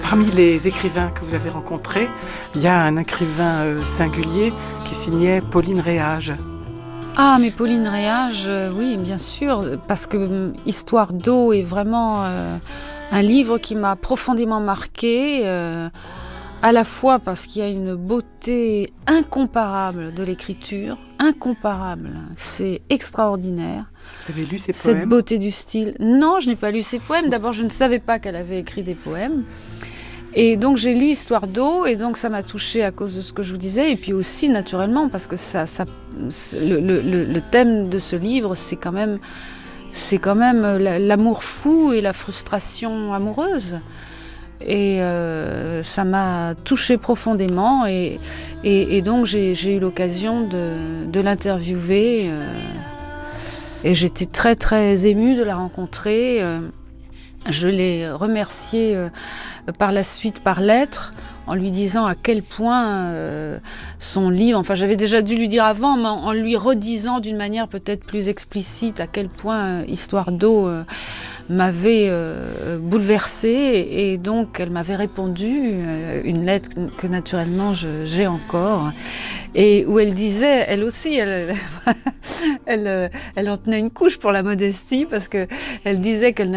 Parmi les écrivains que vous avez rencontrés, il y a un écrivain singulier qui signait Pauline Réage. Ah, mais Pauline Réage, oui, bien sûr, parce que Histoire d'eau est vraiment un livre qui m'a profondément marquée, à la fois parce qu'il y a une beauté incomparable de l'écriture, incomparable, c'est extraordinaire. Vous avez lu ses poèmes? Cette beauté du style. Non, je n'ai pas lu ses poèmes. D'abord, je ne savais pas qu'elle avait écrit des poèmes. Et donc, j'ai lu Histoire d'eau, et donc ça m'a touchée à cause de ce que je vous disais, et puis aussi, naturellement, parce que le thème de ce livre, c'est quand même l'amour fou et la frustration amoureuse. Et ça m'a touchée profondément, et donc j'ai eu l'occasion de l'interviewer. Et j'étais très très émue de la rencontrer. Je l'ai remerciée par la suite par lettre, en lui disant à quel point son livre, enfin j'avais déjà dû lui dire avant, mais en lui redisant d'une manière peut-être plus explicite à quel point Histoire d'eau m'avait bouleversée, et donc elle m'avait répondu une lettre que naturellement j'ai encore, et où elle disait, elle aussi, elle en tenait une couche pour la modestie, parce que elle disait qu'elle